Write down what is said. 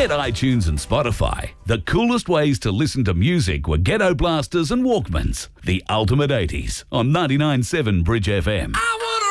Forget iTunes and Spotify. The coolest ways to listen to music were Ghetto Blasters and Walkmans. The ultimate 80s on 99.7 Bridge FM.